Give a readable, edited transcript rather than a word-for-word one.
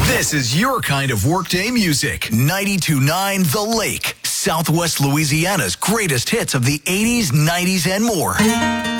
This is your kind of workday music. 92.9 The Lake, Southwest Louisiana's greatest hits of the 80s, 90s, and more.